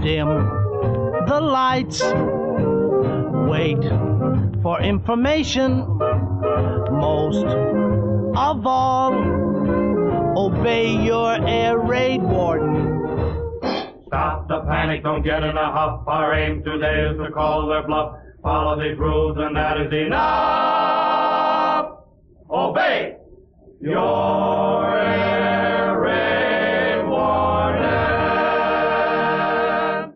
dim the lights. Wait for information. Most of all, obey your air raid warden. Stop the panic, don't get in a huff. Our aim today is to call their bluff. Follow these rules and that is enough. Obey your air raid warden.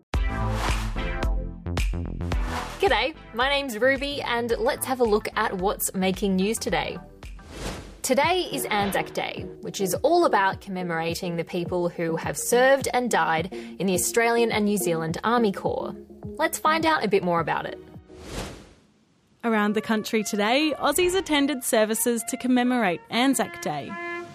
G'day, my name's Ruby and let's have a look at what's making news today. Today is Anzac Day, which is all about commemorating the people who have served and died in the Australian and New Zealand Army Corps. Let's find out a bit more about it. Around the country today, Aussies attended services to commemorate Anzac Day.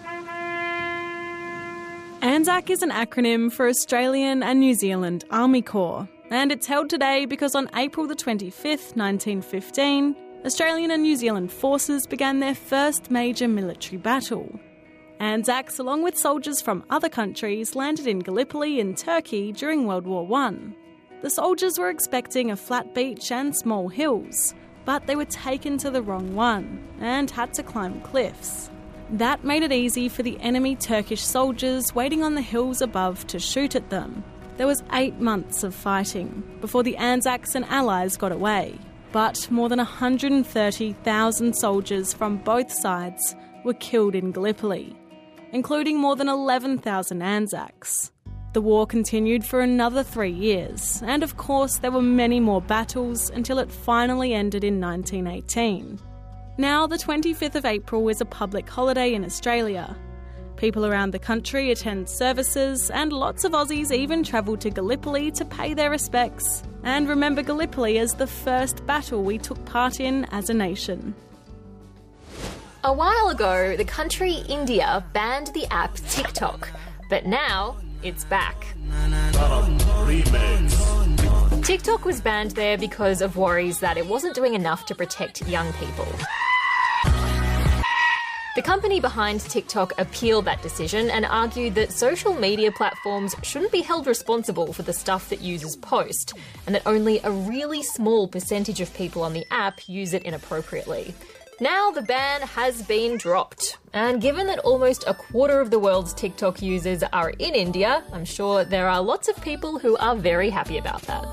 Anzac is an acronym for Australian and New Zealand Army Corps, and it's held today because on April the 25th, 1915, Australian and New Zealand forces began their first major military battle. Anzacs, along with soldiers from other countries, landed in Gallipoli in Turkey during World War I. The soldiers were expecting a flat beach and small hills, but they were taken to the wrong one and had to climb cliffs. That made it easy for the enemy Turkish soldiers waiting on the hills above to shoot at them. There was 8 months of fighting before the Anzacs and Allies got away. But more than 130,000 soldiers from both sides were killed in Gallipoli, including more than 11,000 Anzacs. The war continued for another 3 years, and of course there were many more battles until it finally ended in 1918. Now the 25th of April is a public holiday in Australia. People around the country attend services, and lots of Aussies even travel to Gallipoli to pay their respects and remember Gallipoli as the first battle we took part in as a nation. A while ago, the country India banned the app TikTok, but now it's back. TikTok was banned there because of worries that it wasn't doing enough to protect young people. The company behind TikTok appealed that decision and argued that social media platforms shouldn't be held responsible for the stuff that users post, and that only a really small percentage of people on the app use it inappropriately. Now the ban has been dropped, and given that almost a quarter of the world's TikTok users are in India, I'm sure there are lots of people who are very happy about that.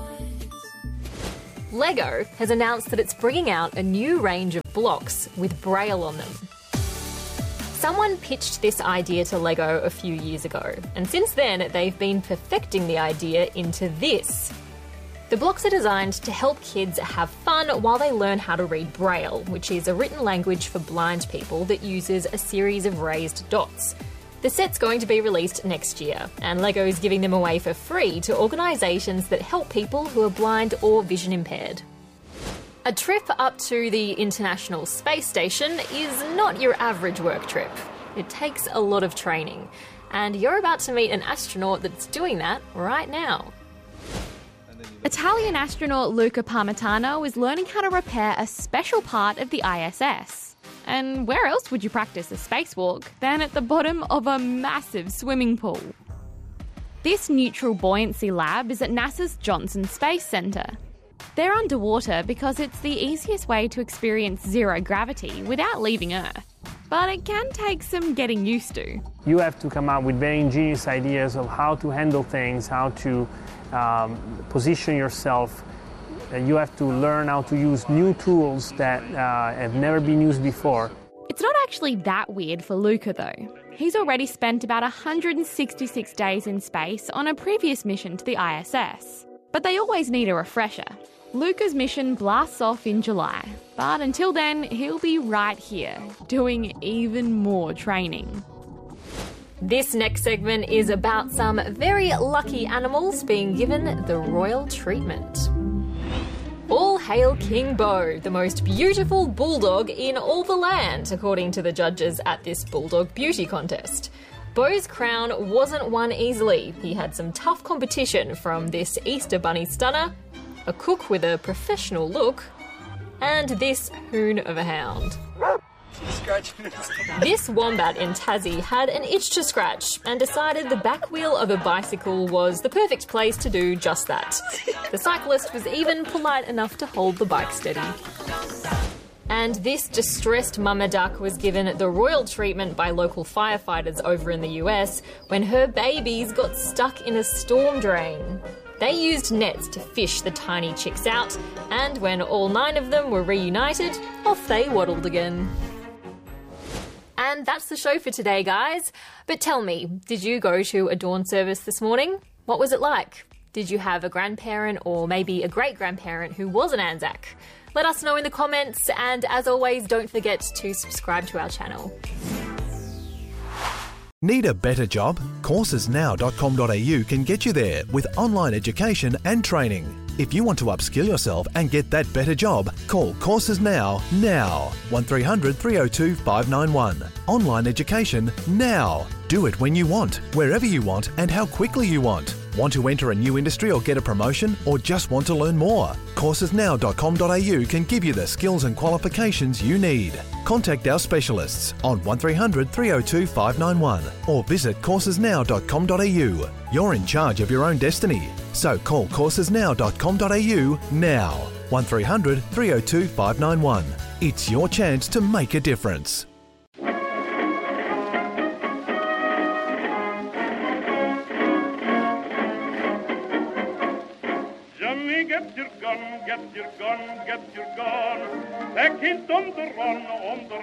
Lego has announced that it's bringing out a new range of blocks with Braille on them. Someone pitched this idea to Lego a few years ago, and since then they've been perfecting the idea into this. The blocks are designed to help kids have fun while they learn how to read Braille, which is a written language for blind people that uses a series of raised dots. The set's going to be released next year, and Lego is giving them away for free to organisations that help people who are blind or vision impaired. A trip up to the International Space Station is not your average work trip. It takes a lot of training, and you're about to meet an astronaut that's doing that right now. Italian astronaut Luca Parmitano is learning how to repair a special part of the ISS. And where else would you practice a spacewalk than at the bottom of a massive swimming pool? This neutral buoyancy lab is at NASA's Johnson Space Center. They're underwater because it's the easiest way to experience zero gravity without leaving Earth. But it can take some getting used to. You have to come up with very ingenious ideas of how to handle things, how to position yourself. You have to learn how to use new tools that have never been used before. It's not actually that weird for Luca though. He's already spent about 166 days in space on a previous mission to the ISS. But they always need a refresher. Luca's mission blasts off in July, but until then, he'll be right here, doing even more training. This next segment is about some very lucky animals being given the royal treatment. All hail King Beau, the most beautiful bulldog in all the land, according to the judges at this Bulldog Beauty Contest. Beau's crown wasn't won easily. He had some tough competition from this Easter Bunny stunner, a cook with a professional look, and this hoon of a hound. This wombat in Tassie had an itch to scratch and decided the back wheel of a bicycle was the perfect place to do just that. The cyclist was even polite enough to hold the bike steady. And this distressed mama duck was given the royal treatment by local firefighters over in the US when her babies got stuck in a storm drain. They used nets to fish the tiny chicks out, and when all 9 of them were reunited, off they waddled again. And that's the show for today, guys. But tell me, did you go to a dawn service this morning? What was it like? Did you have a grandparent or maybe a great-grandparent who was an Anzac? Let us know in the comments, and as always, don't forget to subscribe to our channel. Need a better job? Coursesnow.com.au can get you there with online education and training. If you want to upskill yourself and get that better job, call Courses Now 1300 302 591. Online education now. Do it when you want, wherever you want, and how quickly you want. Want to enter a new industry or get a promotion, or just want to learn more? Coursesnow.com.au can give you the skills and qualifications you need. Contact our specialists on 1300 302 591 or visit coursesnow.com.au. You're in charge of your own destiny, so call coursesnow.com.au now. 1300 302 591. It's your chance to make a difference. Get your gun, get your gun, get your gun. Back in on the run,